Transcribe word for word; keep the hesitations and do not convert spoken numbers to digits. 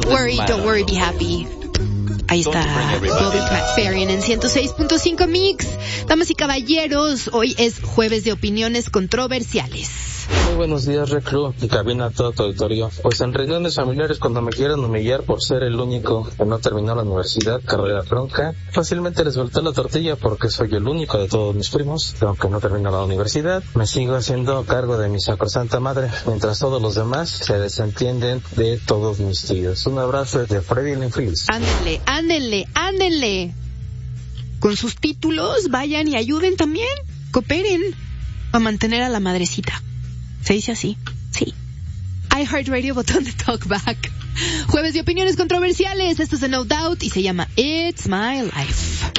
worry, don't worry, be happy. Ahí está Bobby McFerrin en ciento seis punto cinco Mix. Damas y caballeros, hoy es jueves de opiniones controversiales. Muy buenos días, Reclu, y cabina a todo tu auditorio. Pues en reuniones familiares, cuando me quieran humillar por ser el único que no terminó la universidad, carrera tronca, fácilmente les volteo la tortilla porque soy el único de todos mis primos, aunque no terminó la universidad. Me sigo haciendo cargo de mi sacrosanta madre, mientras todos los demás se desentienden de todos mis tíos. Un abrazo de Freddy Linfields. Ándenle, ándenle, ándenle. Con sus títulos, vayan y ayuden también. Cooperen a mantener a la madrecita. ¿Se dice así? Sí. iHeartRadio, botón de talkback. Jueves de opiniones controversiales. Esto es de No Doubt y se llama It's My Life.